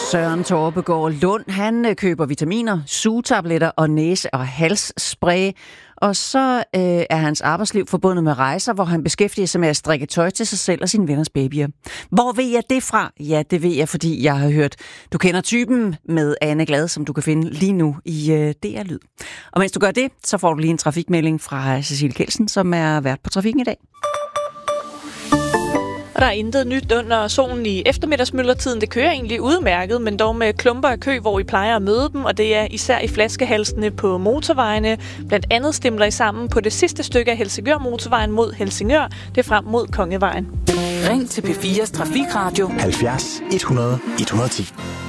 Søren Torpegaard Lund, han køber vitaminer, sugetabletter og næse- og halsspray. Og så er hans arbejdsliv forbundet med rejser, hvor han beskæftiger sig med at strikke tøj til sig selv og sine venners babyer. Hvor ved jeg det fra? Ja, det ved jeg, fordi jeg har hørt, du kender typen med Anne Glad, som du kan finde lige nu i DR Lyd. Og mens du gør det, så får du lige en trafikmelding fra Cecilie Kelsen, som er vært på Trafikken i dag. Og der er intet nyt under solen i eftermiddagsmyldretiden. Det kører egentlig udmærket, men dog med klumper af kø, hvor I plejer at møde dem. Og det er især i flaskehalsene på motorvejene. Blandt andet stimler I sammen på det sidste stykke af Helsingør-motorvejen mod Helsingør. Det er frem mod Kongevejen. Ring til P4's Trafikradio 70 100 110.